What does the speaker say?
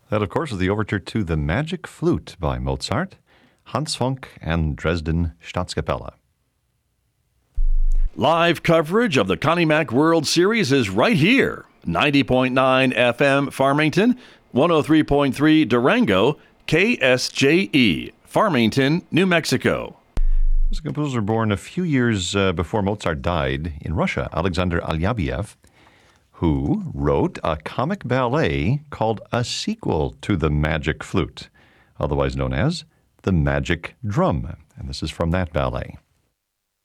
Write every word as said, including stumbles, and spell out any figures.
That, of course, is the overture to The Magic Flute by Mozart, Hans Funk, and Dresden Staatskapelle. Live coverage of the Connie Mack World Series is right here. ninety point nine F M Farmington, one oh three point three Durango, K S J E, Farmington, New Mexico. This composer born a few years uh, before Mozart died in Russia, Alexander Alyabiev, who wrote a comic ballet called a sequel to The Magic Flute, otherwise known as The Magic Drum. And this is from that ballet.